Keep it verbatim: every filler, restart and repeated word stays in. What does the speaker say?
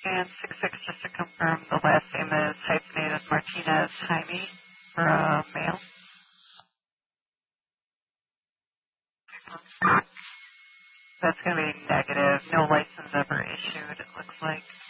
And six six, just to confirm, the last name is hyphenated Martinez Jaime for a male. That's going to be negative. No license ever issued, it looks like.